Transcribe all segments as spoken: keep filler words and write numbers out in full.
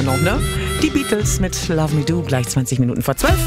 noch, ne? Die Beatles mit Love Me Do, gleich zwanzig Minuten vor zwölf.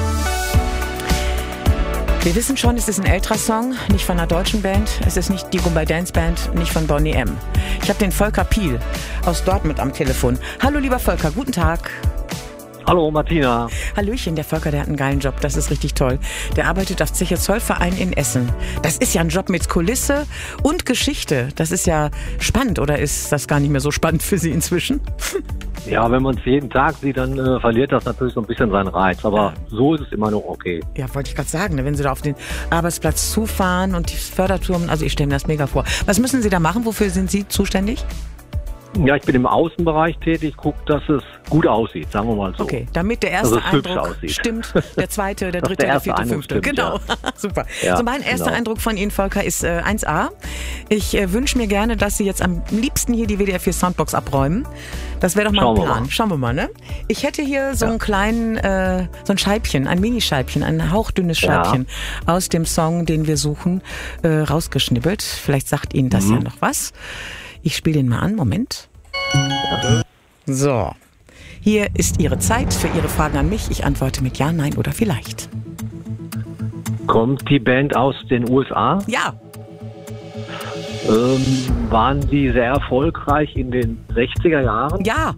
Wir wissen schon, es ist ein älterer Song, nicht von einer deutschen Band. Es ist nicht die Goodbye Dance Band, nicht von Boney M. Ich habe den Volker Piel aus Dortmund am Telefon. Hallo lieber Volker, guten Tag. Hallo Martina. Hallöchen, der Volker, der hat einen geilen Job, das ist richtig toll. Der arbeitet auf Zeche Zollverein in Essen. Das ist ja ein Job mit Kulisse und Geschichte. Das ist ja spannend, oder ist das gar nicht mehr so spannend für Sie inzwischen? Ja, wenn man es jeden Tag sieht, dann äh, verliert das natürlich so ein bisschen seinen Reiz. Aber ja. So ist es immer noch okay. Ja, wollte ich gerade sagen, ne? Wenn Sie da auf den Arbeitsplatz zufahren und die Förderturm, also ich stelle mir das mega vor. Was müssen Sie da machen? Wofür sind Sie zuständig? Ja, ich bin im Außenbereich tätig, gucke, dass es gut aussieht, sagen wir mal so. Okay, damit der erste dass es Eindruck aussieht. Stimmt, der zweite, der dritte, der, der vierte, Eindruck fünfte. stimmt, Genau, ja. Super. Ja, so mein erster genau. Eindruck von Ihnen, Volker, ist äh, eins a. Ich äh, wünsche mir gerne, dass Sie jetzt am liebsten hier die W D R vier Soundbox abräumen. Das wäre doch mal Schauen ein Plan. wir mal. Schauen wir mal, ne? Ich hätte hier so Ja. einen kleinen, äh, so ein Scheibchen, ein Minischeibchen, ein hauchdünnes Scheibchen ja. aus dem Song, den wir suchen, äh, rausgeschnibbelt. Vielleicht sagt Ihnen das mhm. ja noch was. Ich spiele den mal an, Moment. So, hier ist Ihre Zeit für Ihre Fragen an mich. Ich antworte mit Ja, Nein oder vielleicht. Kommt die Band aus den U S A? Ja. Ähm, waren die sehr erfolgreich in den sechziger Jahren? Ja.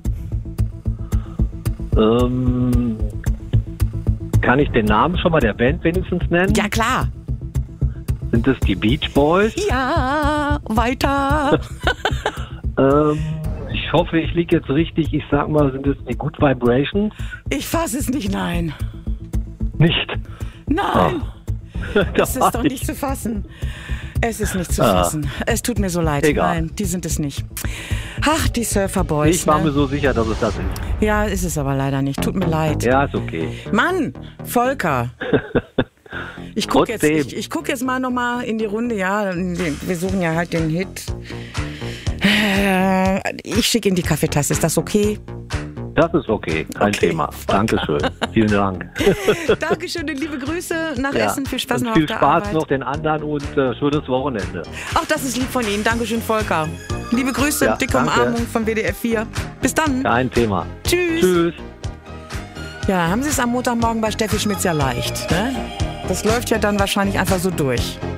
Ähm, kann ich den Namen schon mal der Band wenigstens nennen? Ja, klar. Sind es die Beach Boys? Ja, weiter. ähm, ich hoffe, ich liege jetzt richtig. Ich sag mal, sind es die Good Vibrations? Ich fasse es nicht, nein. Nicht? Nein. Oh. Das ist doch nicht zu fassen. Es ist nicht zu ah. fassen. Es tut mir so leid. Egal. Nein, die sind es nicht. Ach, die Surfer Boys. Ich war ne? mir so sicher, dass es das ist. Ja, ist es aber leider nicht. Tut mir leid. Ja, ist okay. Mann, Volker. Ich gucke jetzt, Trotzdem. ich, ich guck jetzt mal nochmal in die Runde. Ja, wir suchen ja halt den Hit. Ich schicke Ihnen die Kaffeetasse. Ist das okay? Das ist okay, kein Okay. Thema. Dankeschön. Vielen Dank. Dankeschön und liebe Grüße nach Ja. Essen. Viel Spaß und noch viel auf der Spaß Arbeit. noch den anderen und äh, schönes Wochenende. Auch das ist lieb von Ihnen. Dankeschön, Volker. Liebe Grüße, Ja, dicke danke. Umarmung von W D R vier. Bis dann. Kein Thema. Tschüss. Tschüss. Ja, haben Sie es am Montagmorgen bei Steffi Schmitz ja leicht. Ne? Das läuft ja dann wahrscheinlich einfach so durch.